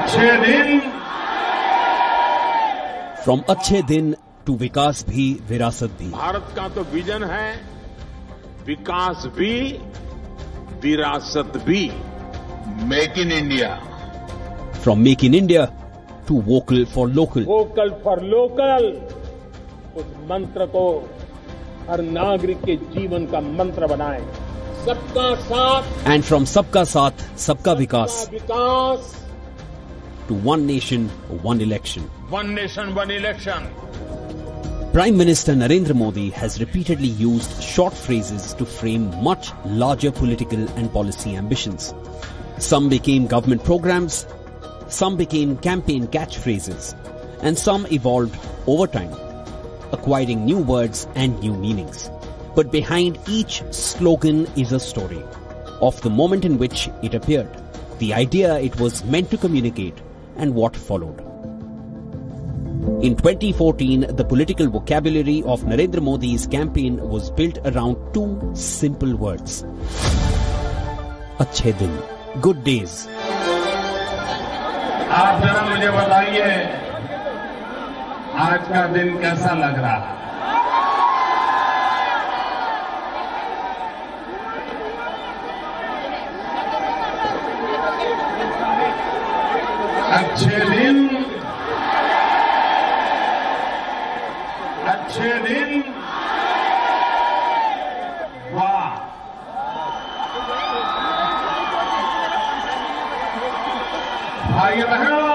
अच्छे दिन From अच्छे दिन to विकास भी विरासत भी. भारत का तो विजन है विकास भी विरासत भी. Make in India. From Make in India to Vocal for Local. Vocal for local, उस मंत्र को हर नागरिक के जीवन का मंत्र बनाएं. सबका साथ, And from सबका साथ, सबका विकास विकास, to One Nation, One Election. One nation one election. Prime Minister Narendra Modi has repeatedly used short phrases to frame much larger political and policy ambitions. Some became government programs, some became campaign catchphrases, and some evolved over time, acquiring new words and new meanings. But behind each slogan is a story of the moment in which it appeared, the idea it was meant to communicate, and what followed. In 2014, the political vocabulary of Narendra Modi's campaign was built around two simple words. Achhe din, good days. आप जरा मुझे बताइए आज का दिन कैसा लग रहा है. अच्छे दिन, अच्छे दिन, वाह. भाई बहनों,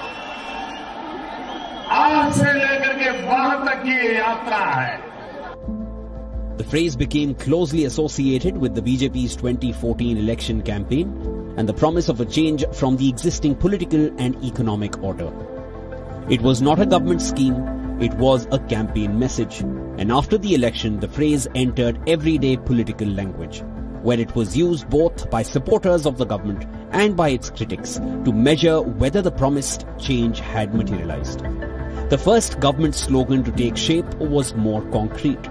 आज से लेकर के वहां तक की ये यात्रा है. The phrase became closely associated with the BJP's 2014 election campaign and the promise of a change from the existing political and economic order. It was not a government scheme, it was a campaign message. And after the election, the phrase entered everyday political language, where it was used both by supporters of the government and by its critics to measure whether the promised change had materialized. The first government slogan to take shape was more concrete.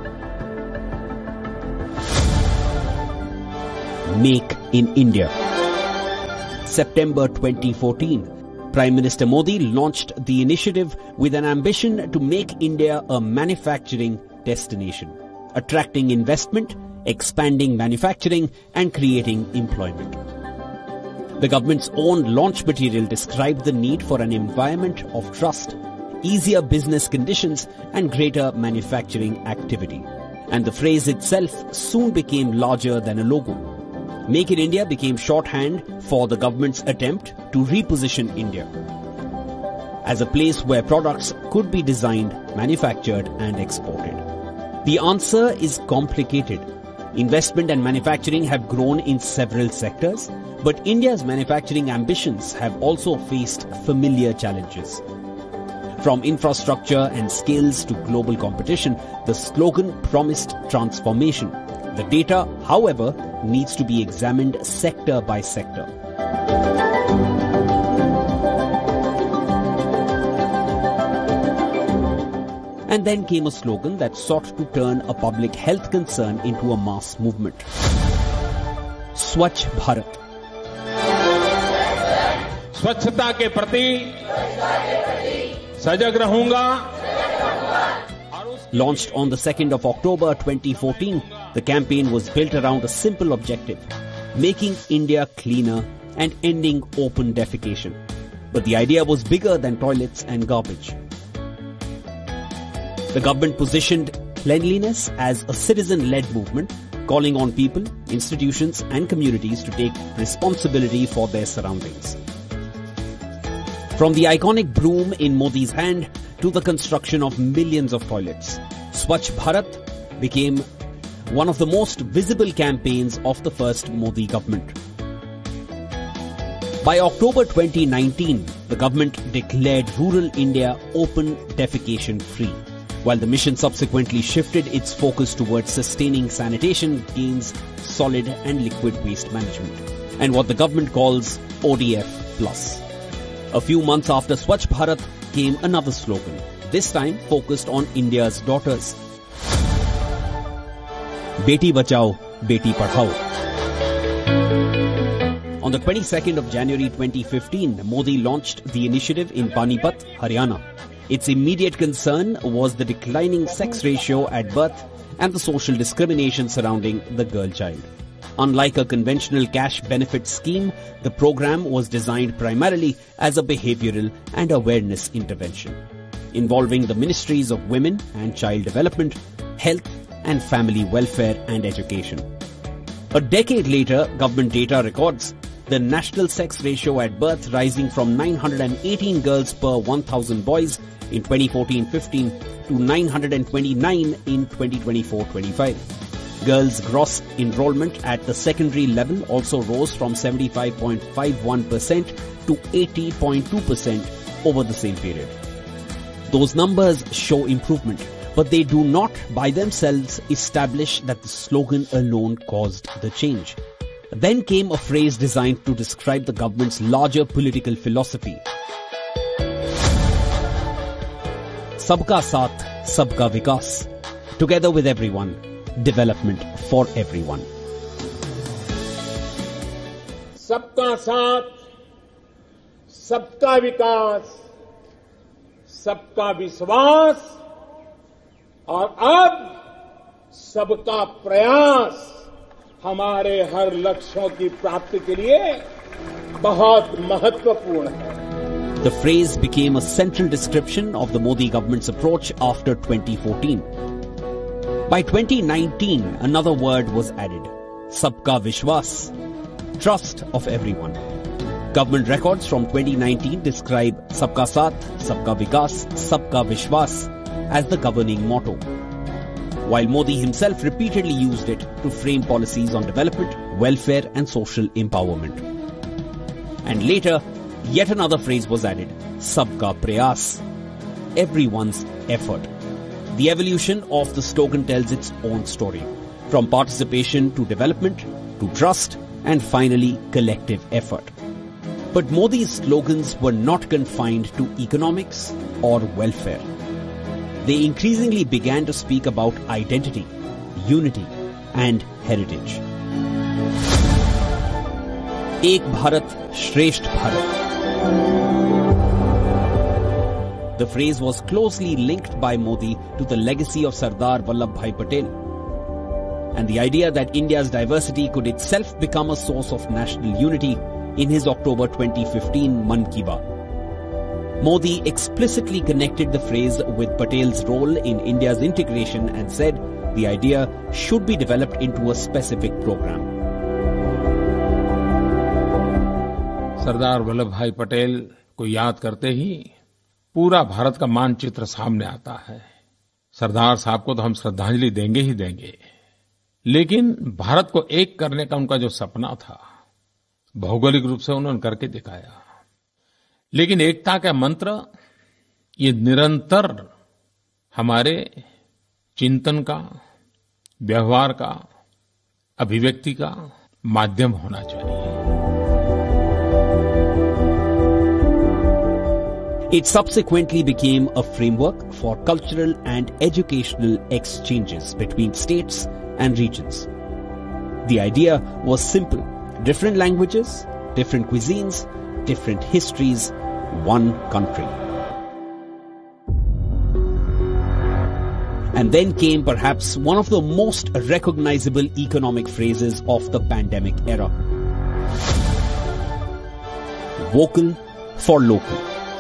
Make in India. September 2014, Prime Minister Modi launched the initiative with an ambition to make India a manufacturing destination, attracting investment, expanding manufacturing and creating employment. The government's own launch material described the need for an environment of trust, easier business conditions and greater manufacturing activity. And the phrase itself soon became larger than a logo. Make in India became shorthand for the government's attempt to reposition India as a place where products could be designed, manufactured and exported. The answer is complicated. Investment and manufacturing have grown in several sectors, but India's manufacturing ambitions have also faced familiar challenges. From infrastructure and skills to global competition, the slogan promised transformation. The data, however, needs to be examined sector by sector. And then came a slogan that sought to turn a public health concern into a mass movement. Swachh Bharat. स्वच्छता के प्रति सजग रहूंगा. Launched on the 2nd of October 2014, the campaign was built around a simple objective, making India cleaner and ending open defecation. But the idea was bigger than toilets and garbage. The government positioned cleanliness as a citizen-led movement, calling on people, institutions and communities to take responsibility for their surroundings. From the iconic broom in Modi's hand to the construction of millions of toilets, Swachh Bharat became one of the most visible campaigns of the first Modi government. By October 2019, the government declared rural India open defecation free, while the mission subsequently shifted its focus towards sustaining sanitation gains, solid and liquid waste management, and what the government calls ODF+. A few months after Swachh Bharat came another slogan, this time focused on India's daughters. Beti Bachao, Beti Padhao. On the 22nd of January 2015, Modi launched the initiative in Panipat, Haryana. Its immediate concern was the declining sex ratio at birth and the social discrimination surrounding the girl child. Unlike a conventional cash benefit scheme, the program was designed primarily as a behavioral and awareness intervention, involving the ministries of women and child development, health and family welfare and education. A decade later, government data records the national sex ratio at birth rising from 918 girls per 1,000 boys in 2014-15 to 929 in 2024-25. Girls' gross enrollment at the secondary level also rose from 75.51% to 80.2% over the same period. Those numbers show improvement, but they do not by themselves establish that the slogan alone caused the change. Then came a phrase designed to describe the government's larger political philosophy. Sabka Saath, Sabka Vikas. Together with everyone, development for everyone. सबका साथ, सबका विकास, सबका विश्वास और अब सबका प्रयास हमारे हर लक्ष्यों की प्राप्ति के लिए बहुत महत्वपूर्ण है. The phrase became a central description of the Modi government's approach after 2014. By 2019, another word was added, Sabka Vishwas, trust of everyone. Government records from 2019 describe Sabka Saath, Sabka Vikas, Sabka Vishwas as the governing motto, while Modi himself repeatedly used it to frame policies on development, welfare and social empowerment. And later, yet another phrase was added, Sabka Prayas, everyone's effort. The evolution of the slogan tells its own story, from participation to development, to trust, and finally collective effort. But Modi's slogans were not confined to economics or welfare. They increasingly began to speak about identity, unity, and heritage. Ek Bharat, Shresht Bharat. The phrase was closely linked by Modi to the legacy of Sardar Vallabhbhai Patel and the idea that India's diversity could itself become a source of national unity in his October 2015 Mann Ki Baat. Modi explicitly connected the phrase with Patel's role in India's integration and said the idea should be developed into a specific program. Sardar Vallabh भाई पटेल को याद करते ही पूरा भारत का मानचित्र सामने आता है. सरदार साहब को तो हम श्रद्धांजलि देंगे ही देंगे, लेकिन भारत को एक करने का उनका जो सपना था, भौगोलिक रूप से उन्होंने करके दिखाया. लेकिन एकता का मंत्र ये निरंतर हमारे चिंतन का, व्यवहार का, अभिव्यक्ति का माध्यम होना चाहिए. It subsequently became a framework for cultural and educational exchanges between states and regions. The idea was simple: different languages, different cuisines, different histories, one country. And then came perhaps one of the most recognizable economic phrases of the pandemic era: vocal for local.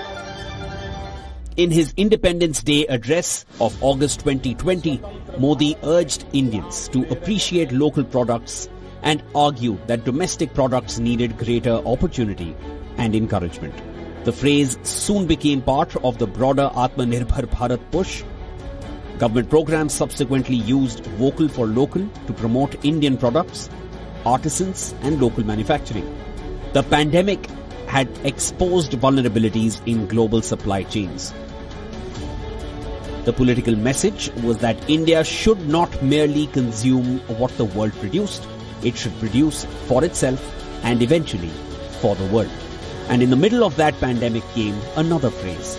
In his Independence Day address of August 2020, Modi urged Indians to appreciate local products and argued that domestic products needed greater opportunity and encouragement. The phrase soon became part of the broader Atmanirbhar Bharat push. Government programs subsequently used vocal for local to promote Indian products, artisans and local manufacturing. The pandemic had exposed vulnerabilities in global supply chains. The political message was that India should not merely consume what the world produced, it should produce for itself and eventually for the world. And in the middle of that pandemic came another phrase: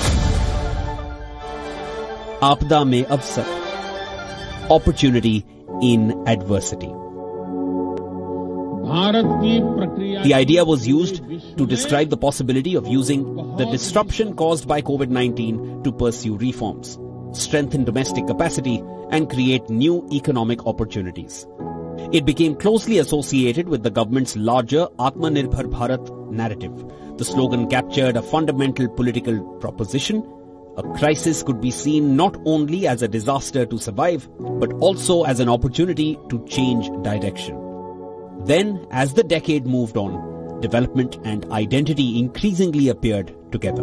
Aapda mein avsar, opportunity in adversity. Bharat की प्रक्रिया. The idea was used to describe the possibility of using the disruption caused by COVID-19 to pursue reforms, strengthen domestic capacity, and create new economic opportunities. It became closely associated with the government's larger Atmanirbhar Bharat narrative. The slogan captured a fundamental political proposition. A crisis could be seen not only as a disaster to survive, but also as an opportunity to change direction. Then, as the decade moved on, development and identity increasingly appeared together.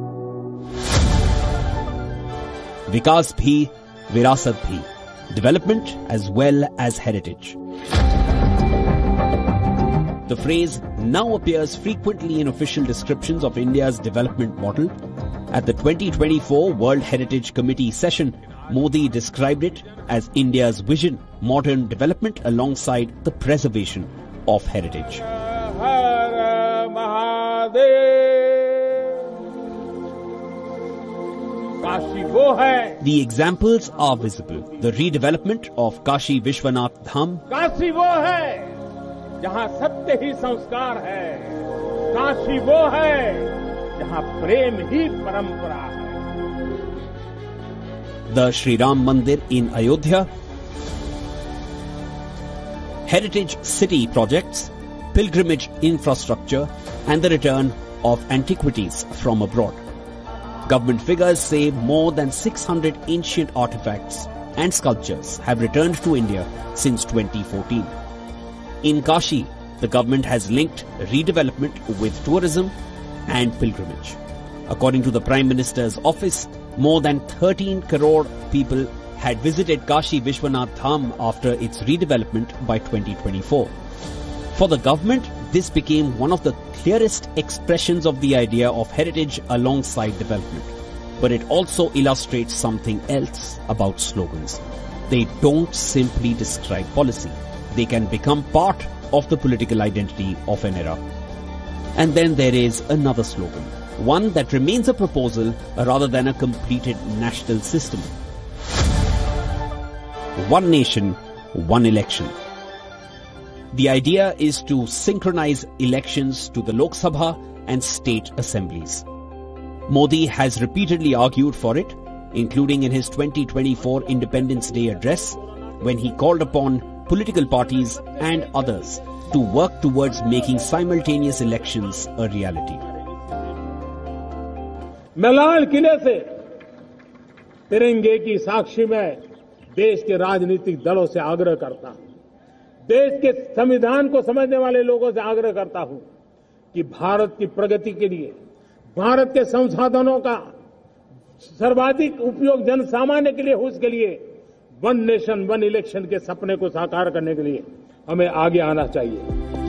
Vikas bhi, virasat bhi. Development as well as heritage. The phrase now appears frequently in official descriptions of India's development model. At the 2024 World Heritage Committee session, Modi described it as India's vision, modern development alongside the preservation of heritage. Har Mahadev. Kashi wo hai. The examples are visible. The redevelopment of Kashi Vishwanath Dham. Kashi वो है जहाँ सत्य ही संस्कार है. काशी वो है जहाँ प्रेम ही परंपरा है. The Sri Ram Mandir in Ayodhya. Heritage city projects, pilgrimage infrastructure, and the return of antiquities from abroad. Government figures say more than 600 ancient artifacts and sculptures have returned to India since 2014. In Kashi, the government has linked redevelopment with tourism and pilgrimage. According to the Prime Minister's office, more than 13 crore people had visited Kashi Vishwanath Dham after its redevelopment by 2024. For the government, this became one of the clearest expressions of the idea of heritage alongside development. But it also illustrates something else about slogans. They don't simply describe policy. They can become part of the political identity of an era. And then there is another slogan, one that remains a proposal rather than a completed national system. One nation, one election. The idea is to synchronize elections to the Lok Sabha and state assemblies. Modi has repeatedly argued for it, including in his 2024 Independence Day address, when he called upon political parties and others to work towards making simultaneous elections a reality. मैं लाल किले से तिरंगे की साक्षी में देश के राजनीतिक दलों से आग्रह करता हूं, देश के संविधान को समझने वाले लोगों से आग्रह करता हूं कि भारत की प्रगति के लिए, भारत के संसाधनों का सर्वाधिक उपयोग जन सामान्य के लिए हो, उसके लिए वन नेशन वन इलेक्शन के सपने को साकार करने के लिए हमें आगे आना चाहिए.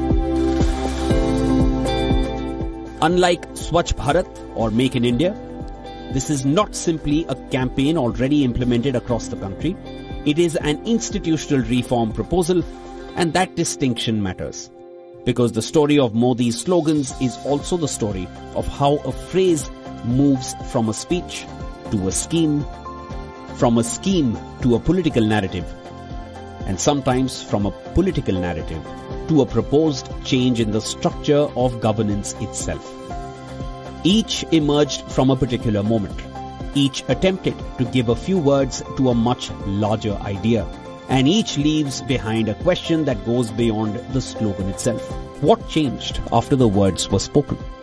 Unlike Swachh Bharat or Make in India, this is not simply a campaign already implemented across the country. It is an institutional reform proposal, and that distinction matters. Because the story of Modi's slogans is also the story of how a phrase moves from a speech to a scheme, from a scheme to a political narrative, and sometimes from a political narrative to a proposed change in the structure of governance itself. Each emerged from a particular moment. Each attempted to give a few words to a much larger idea. And each leaves behind a question that goes beyond the slogan itself. What changed after the words were spoken?